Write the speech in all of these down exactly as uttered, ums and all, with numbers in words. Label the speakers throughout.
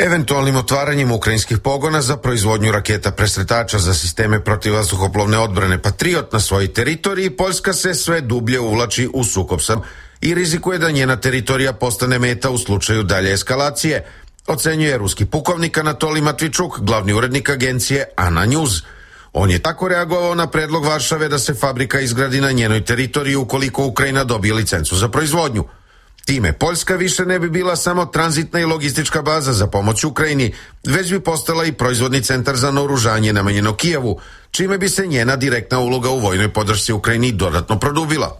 Speaker 1: Eventualnim otvaranjem ukrajinskih pogona za proizvodnju raketa presretača za sisteme protivvazduhoplovne odbrane Patriot na svojoj teritoriji, Poljska se sve dublje uvlači u sukob sa i rizikuje da njena teritorija postane meta u slučaju dalje eskalacije, ocenjuje ruski pukovnik Anatolij Matvičuk, glavni urednik agencije Ana News. On je tako reagovao na predlog Varšave da se fabrika izgradi na njenoj teritoriji ukoliko Ukrajina dobije licencu za proizvodnju. Time Poljska više ne bi bila samo tranzitna i logistička baza za pomoć Ukrajini, već bi postala i proizvodni centar za naoružanje namenjeno Kijevu, čime bi se njena direktna uloga u vojnoj podršci Ukrajini dodatno produbila.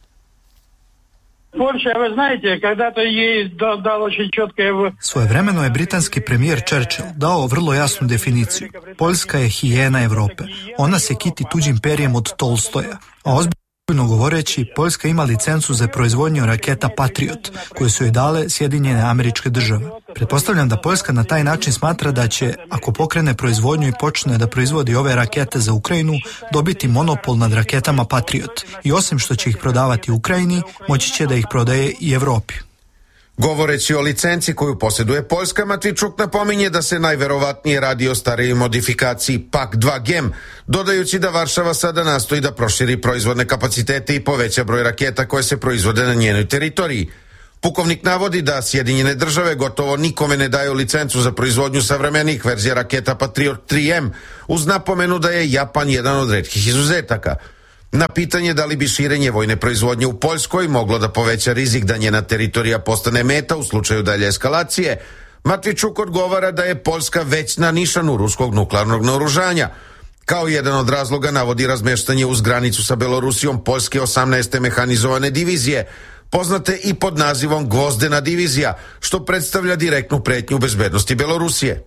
Speaker 2: Svojevremeno je britanski premijer Churchill dao vrlo jasnu definiciju. Poljska je hijena Evrope. Ona se kiti tuđim perjem od Tolstoja. A ozbiljno govoreći, Poljska ima licencu za proizvodnju raketa Patriot, koje su joj dale Sjedinjene Američke Države. Pretpostavljam da Poljska na taj način smatra da će, ako pokrene proizvodnju i počne da proizvodi ove rakete za Ukrajinu, dobiti monopol nad raketama Patriot. I osim što će ih prodavati Ukrajini, moći će da ih prodaje i Evropi.
Speaker 1: Govoreći o licenci koju posjeduje Poljska, Matvičuk napominje da se najverovatnije radi o starijoj modifikaciji Pak dva Gem, dodajući da Varšava sada nastoji da proširi proizvodne kapacitete i poveća broj raketa koje se proizvode na njenoj teritoriji. Pukovnik navodi da Sjedinjene države gotovo nikome ne daju licencu za proizvodnju savremenih verzija raketa Patriot tri M, uz napomenu da je Japan jedan od retkih izuzetaka. Na pitanje da li bi širenje vojne proizvodnje u Poljskoj moglo da poveća rizik da njena teritorija postane meta u slučaju dalje eskalacije, Matvičuk odgovara da je Poljska već na nišanu ruskog nuklearnog naoružanja. Kao jedan od razloga navodi razmeštanje uz granicu sa Belorusijom Poljske osamnaeste mehanizovane divizije, poznate i pod nazivom Gvozdena divizija, što predstavlja direktnu pretnju bezbednosti Belorusije.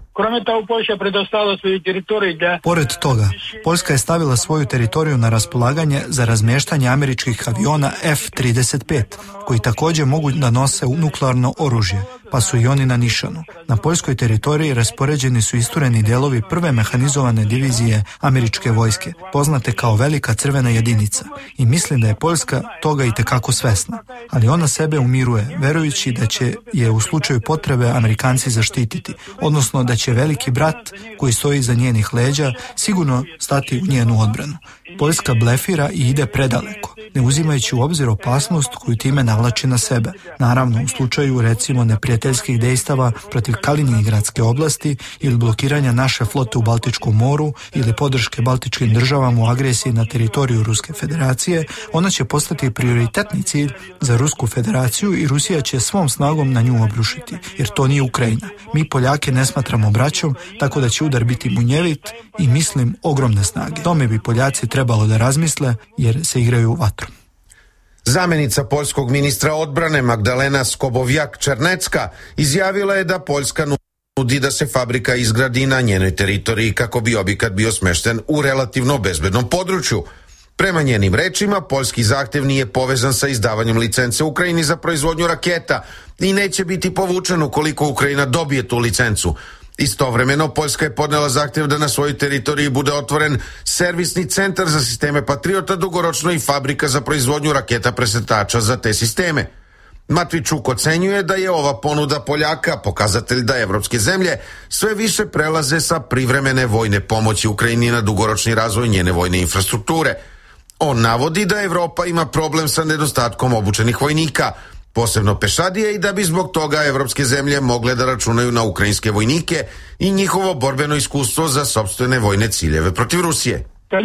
Speaker 2: Pored toga, Poljska je stavila svoju teritoriju na raspolaganje za razmeštanje američkih aviona F trideset pet, koji također mogu da nose nuklearno oružje, pa su i oni na nišanu. Na poljskoj teritoriji raspoređeni su istureni delovi prve mehanizovane divizije američke vojske, poznate kao Velika crvena jedinica. I mislim da je Poljska toga i tekako svesna. Ali ona sebe umiruje, verujući da će je u slučaju potrebe Amerikanci zaštititi, odnosno da će veliki brat koji stoji iza njenih leđa sigurno stati u njenu odbranu. Poljska blefira i ide predaleko, ne uzimajući u obzir opasnost koju time navlači na sebe. Naravno, u slučaju recimo neprijateljskih dejstava protiv Kaliningradske oblasti ili blokiranja naše flote u Baltičkom moru ili podrške baltičkim državama u agresiji na teritoriju Ruske federacije, ona će postati prioritetni cilj za Rusku federaciju i Rusija će svom snagom na nju obrušiti, jer to nije Ukrajina. Mi Poljake ne smatramo braćom, tako da će udar biti munjevit i mislim ogromne snage. Tome bi Poljaci trebalo da razmisle, jer se igraju vatrom.
Speaker 1: Zamenica poljskog ministra odbrane Magdalena Skobovjak-Černecka izjavila je da Poljska nudi da se fabrika izgradi na njenoj teritoriji kako bi objekat bio smešten u relativno bezbednom području. Prema njenim rečima, poljski zahtjev nije povezan sa izdavanjem licence Ukrajini za proizvodnju raketa i neće biti povučen ukoliko Ukrajina dobije tu licencu. Istovremeno, Poljska je podnela zahtjev da na svojoj teritoriji bude otvoren servisni centar za sisteme Patriota, dugoročno i fabrika za proizvodnju raketa presretača za te sisteme. Matvičuk ocenjuje da je ova ponuda Poljaka pokazatelj da evropske zemlje sve više prelaze sa privremene vojne pomoći Ukrajini na dugoročni razvoj njene vojne infrastrukture. On navodi da Evropa ima problem sa nedostatkom obučenih vojnika, posebno pešadije, i da bi zbog toga evropske zemlje mogle da računaju na ukrajinske vojnike i njihovo borbeno iskustvo za sopstvene vojne ciljeve protiv Rusije.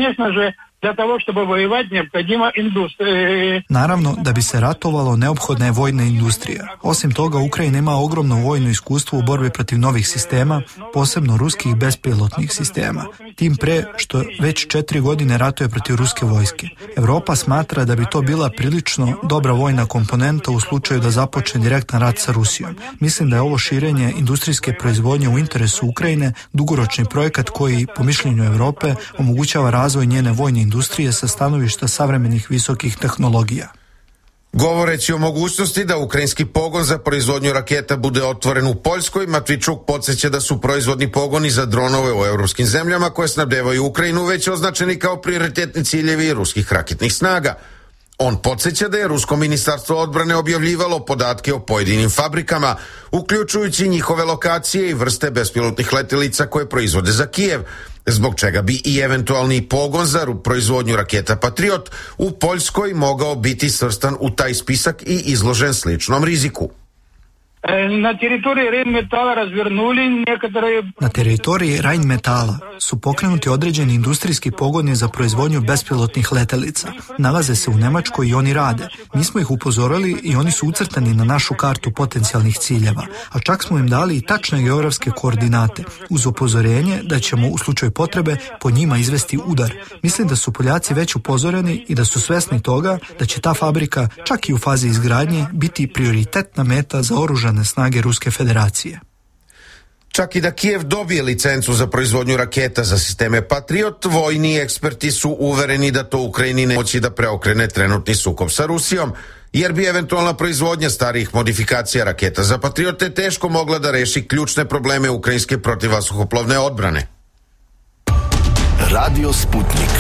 Speaker 2: Naravno, da bi se ratovalo, neophodna je vojna industrija. Osim toga, Ukrajina ima ogromno vojno iskustvo u borbi protiv novih sistema, posebno ruskih bespilotnih sistema. Tim pre što već četiri godine ratuje protiv ruske vojske. Evropa smatra da bi to bila prilično dobra vojna komponenta u slučaju da započne direktan rat sa Rusijom. Mislim da je ovo širenje industrijske proizvodnje u interesu Ukrajine dugoročni projekat koji, po mišljenju Evrope, omogućava razvoj njene vojne industrije sa stanovišta savremenih visokih tehnologija.
Speaker 1: Govoreći o mogućnosti da ukrajinski pogon za proizvodnju raketa bude otvoren u Poljskoj, Matvičuk podsjeća da su proizvodni pogoni za dronove u europskim zemljama koje snabdevaju Ukrajinu već označeni kao prioritetni ciljevi ruskih raketnih snaga. On podsjeća da je Rusko ministarstvo odbrane objavljivalo podatke o pojedinim fabrikama, uključujući njihove lokacije i vrste bespilotnih letelica koje proizvode za Kijev, zbog čega bi i eventualni pogon za proizvodnju raketa Patriot u Poljskoj mogao biti svrstan u taj spisak i izložen sličnom riziku.
Speaker 3: Na teritoriji Rheinmetalla razvrnuli nekatore...
Speaker 2: Na teritoriji Rheinmetalla su pokrenuti određeni industrijski pogoni za proizvodnju bespilotnih letelica. Nalaze se u Njemačkoj i oni rade. Mi smo ih upozorili i oni su ucrtani na našu kartu potencijalnih ciljeva, a čak smo im dali i tačne geografske koordinate, uz upozorenje da ćemo u slučaju potrebe po njima izvesti udar. Mislim da su Poljaci već upozoreni i da su svesni toga da će ta fabrika, čak i u fazi izgradnje, biti prioritetna meta za oružane snage Ruske federacije.
Speaker 1: Čak i da Kijev dobije licencu za proizvodnju raketa za sisteme Patriot, vojni eksperti su uvereni da to Ukrajini ne moći da preokrene trenutni sukob sa Rusijom, jer bi eventualna proizvodnja starijih modifikacija raketa za Patriote teško mogla da reši ključne probleme ukrajinske protivvazduhoplovne odbrane.
Speaker 4: Radio Sputnik.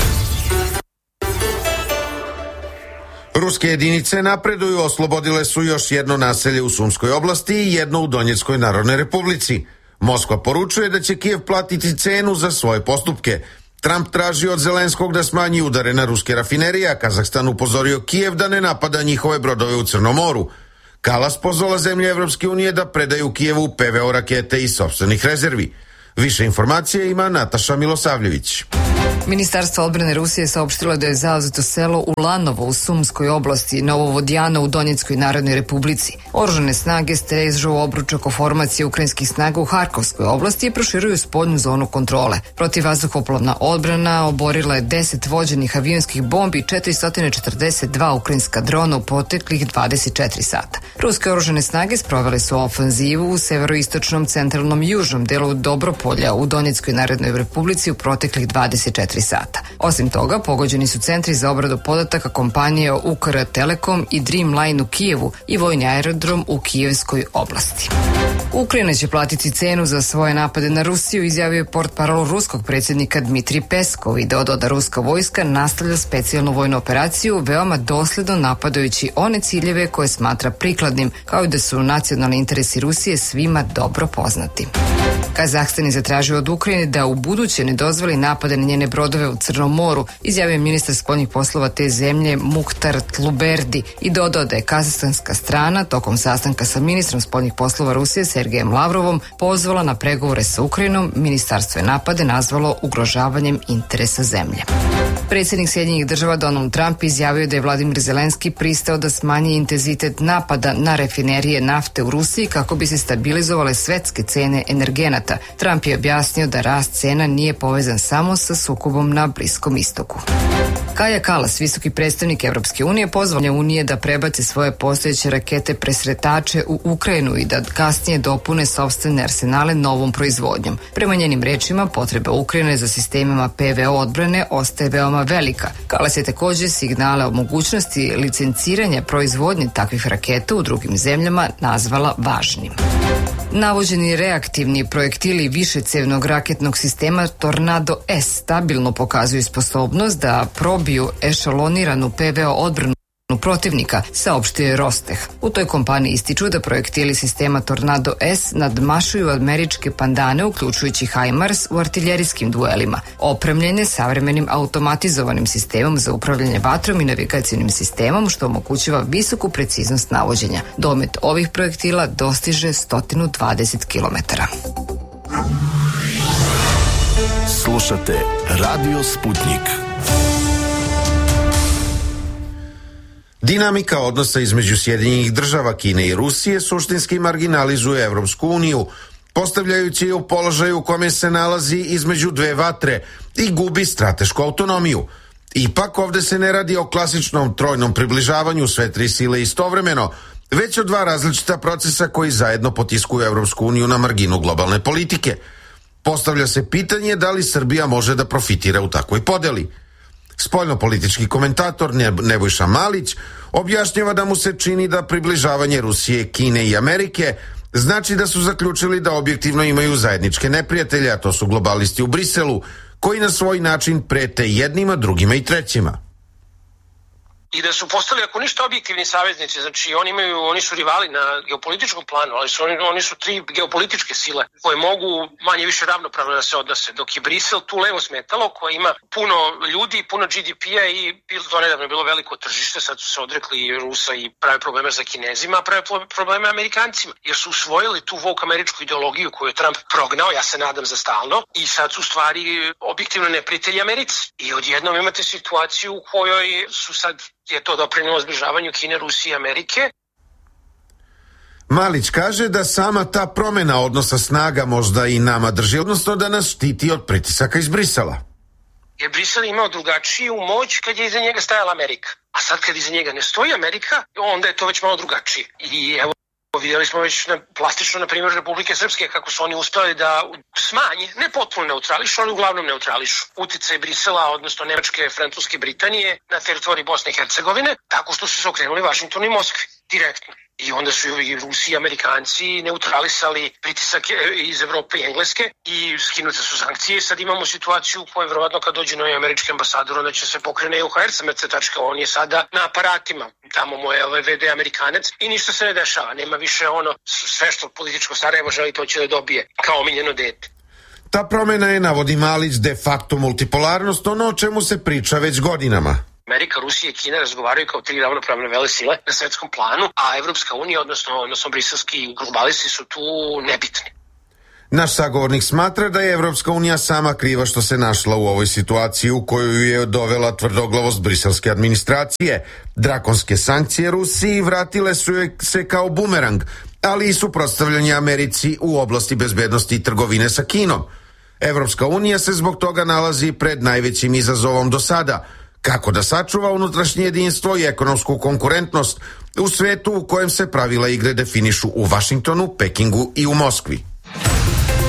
Speaker 1: Ruske jedinice napreduju, oslobodile su još jedno naselje u Sumskoj oblasti i jedno u Donjeckoj Narodnoj Republici. Moskva poručuje da će Kijev platiti cenu za svoje postupke. Trump traži od Zelenskog da smanji udare na ruske rafinerije, a Kazahstan upozorio Kijev da ne napada njihove brodove u Crnom moru. Kalas pozvala zemlje Evropske unije da predaju Kijevu P V O rakete iz sopstvenih rezervi. Više informacije ima Nataša Milosavljević.
Speaker 5: Ministarstvo odbrane Rusije saopštilo da je zauzeto selo Ulanovo u Sumskoj oblasti, Novovodjano u Donjeckoj Narodnoj Republici. Oružane snage strežu obruč oko formacije ukrajinskih snaga u Harkovskoj oblasti i proširuju spoljnu zonu kontrole. Protivvazduhoplovna odbrana oborila je deset vođenih avionskih bombi i četiristo četrdeset dva ukrajinska drona u proteklih dvadeset četiri sata. Ruske oružane snage sprovele su ofanzivu u severoistočnom, centralnom i južnom delu Dobropolja u Donjeckoj Narodnoj Republici u proteklih dvadeset četiri sata. Osim toga, pogođeni su centri za obradu podataka kompanije U K R Telekom i Dreamline u Kijevu i vojni aerodrom u Kijevskoj oblasti. Ukrajina će platiti cenu za svoje napade na Rusiju, izjavio je portparol ruskog predsjednika Dmitrij Peskov i dodao da ruska vojska nastavlja specijalnu vojnu operaciju veoma dosledno napadajući one ciljeve koje smatra prikladnim, kao i da su nacionalni interesi Rusije svima dobro poznati. Kazahstan je zatražio od Ukrajine da u buduće ne dozvoli napade na njene brodove u Crnom moru, izjavio je ministar spoljnih poslova te zemlje Muhtar Tluberdi i dodao da je kazahstanska strana tokom sastanka sa ministrom spoljnih poslova Rusije Sergejem Lavrovom pozvala na pregovore sa Ukrajinom. Ministarstvo je napade nazvalo ugrožavanjem interesa zemlje. Predsjednik Sjedinjenih država Donald Trump izjavio da je Vladimir Zelenski pristao da smanji intenzitet napada na rafinerije nafte u Rusiji kako bi se stabilizovale svetske cene energenata. Trump je objasnio da rast cena nije povezan samo sa sukobom na Bliskom istoku. Kaja Kalas, visoki predstavnik Evropske unije, pozvao je Unije da prebaci svoje postojeće rakete presretače u Ukrajinu i da kasnije dopune sopstvene arsenale novom proizvodnjom. Prema njenim rečima, potreba Ukrajine za sistemima P V O odbrane ostaje veoma velika. Kalas je također signale o mogućnosti licenciranja proizvodnje takvih raketa u drugim zemljama nazvala važnim. Navođeni reaktivni projektili višecevnog raketnog sistema Tornado S stabilno pokazuju sposobnost da probiju ešaloniranu P V O odbranu protivnika, saopštio je Rosteh. U toj kompaniji ističu da projektili sistema Tornado S nadmašuju američke pandane, uključujući HIMARS u artiljerijskim duelima, opremljene savremenim automatizovanim sistemom za upravljanje vatrom i navigacijnim sistemom, što omogućava visoku preciznost navođenja. Domet ovih projektila dostiže sto dvadeset kilometara.
Speaker 4: Slušate Radio Sputnik.
Speaker 1: Dinamika odnosa između Sjedinjenih država, Kine i Rusije suštinski marginalizuje Evropsku uniju, postavljajući je u položaju u kome se nalazi između dve vatre i gubi stratešku autonomiju. Ipak ovde se ne radi o klasičnom trojnom približavanju sve tri sile istovremeno, već o dva različita procesa koji zajedno potiskuju Evropsku uniju na marginu globalne politike. Postavlja se pitanje da li Srbija može da profitira u takvoj podeli. Spoljnopolitički komentator Nebojša Malić objašnjava da mu se čini da približavanje Rusije, Kine i Amerike znači da su zaključili da objektivno imaju zajedničke neprijatelje, a to su globalisti u Briselu, koji na svoj način prete jednima, drugima i trećima.
Speaker 6: i da su postali, ako ništa, objektivni saveznici. Znači, oni imaju, oni su rivali na geopolitičkom planu, ali su oni, oni su tri geopolitičke sile koje mogu manje više ravnopravno da se odnose, dok je Brisel tu levo smetalo, koja ima puno ljudi, puno G D P-a i do nedavno je bilo veliko tržište, sad su se odrekli i Rusa i prave probleme za Kinezima, a prave probleme Amerikancima, jer su usvojili tu woke američku ideologiju koju je Trump prognao, ja se nadam za stalno, i sad su u stvari objektivno neprijatelji Americi. I odjednom imate situaciju u kojoj su sad, je to doprinelo zbližavanju Kine, Rusije i Amerike.
Speaker 1: Malić kaže da sama ta promjena odnosa snaga možda i nama drži, odnosno da nas štiti od pritisaka iz Brisela.
Speaker 6: Jer Brisel imao drugačiju moć kad je iza njega stajala Amerika. A sad kad iza njega ne stoji Amerika, onda je to već malo drugačije. I evo, vidjeli smo već na, plastično, na primjer, Republike Srpske, kako su oni uspeli da smanji, ne potpuno neutrališu, ali uglavnom neutrališu uticaj Brisela, odnosno Nemačke, Francuske, Britanije na teritoriji Bosne i Hercegovine, tako što su se okrenuli Vašingtonu i Moskvi, direktno. I onda su i Rusi i Amerikanci neutralisali pritisak iz Evrope i Engleske i skinute su sankcije. I sad imamo situaciju u kojoj vjerovatno kad dođe novi američki ambasador, onda će se pokrene E U H R sa Mercetačka. On je sada na aparatima. Tamo mu je ovaj V D Amerikanec i ništa se ne dešava. Nema više ono sve što političko Sarajevo želi, to će da dobije kao omiljeno dete.
Speaker 1: Ta promjena je, navodi Malić, de facto multipolarnost, ono o čemu se priča već godinama.
Speaker 6: Amerika, Rusija i Kina razgovaraju kao tri ravnopravne velesile na svetskom planu, a Evropska unija, odnosno, odnosno briselski globalisti su tu nebitni.
Speaker 1: Naš sagovornik smatra da je Evropska unija sama kriva što se našla u ovoj situaciji u koju je dovela tvrdoglavost briselske administracije. Drakonske sankcije Rusiji vratile su je se kao bumerang, ali i suprotstavljanje Americi u oblasti bezbednosti i trgovine sa Kinom. Evropska unija se zbog toga nalazi pred najvećim izazovom do sada. Kako da sačuva unutrašnje jedinstvo i ekonomsku konkurentnost u svetu u kojem se pravila igre definišu u Vašingtonu, Pekingu i u Moskvi.